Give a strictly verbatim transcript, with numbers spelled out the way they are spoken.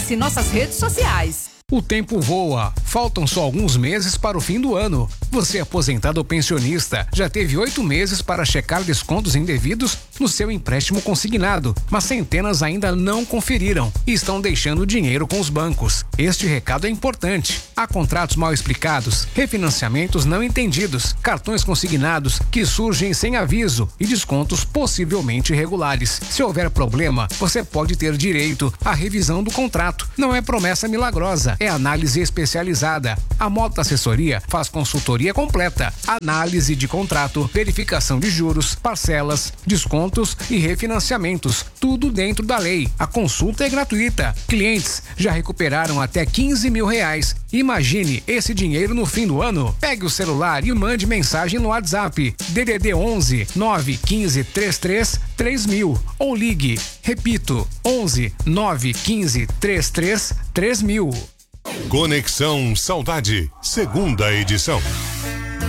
Acesse nossas redes sociais. O tempo voa, faltam só alguns meses para o fim do ano. Você, aposentado ou pensionista, já teve oito meses para checar descontos indevidos no seu empréstimo consignado, mas centenas ainda não conferiram e estão deixando dinheiro com os bancos. Este recado é importante. Há contratos mal explicados, refinanciamentos não entendidos, cartões consignados que surgem sem aviso e descontos possivelmente irregulares. Se houver problema, você pode ter direito à revisão do contrato. Não é promessa milagrosa, é análise especializada. A Mota Assessoria faz consultoria completa, análise de contrato, verificação de juros, parcelas, descontos e refinanciamentos, tudo dentro da lei. A consulta é gratuita. Clientes já recuperaram até quinze mil reais. Imagine esse dinheiro no fim do ano. Pegue o celular e mande mensagem no WhatsApp D D D onze nove quinze trinta e três três mil ou ligue, repito, onze nove quinze trinta e três três mil. Conexão Saudade, segunda edição.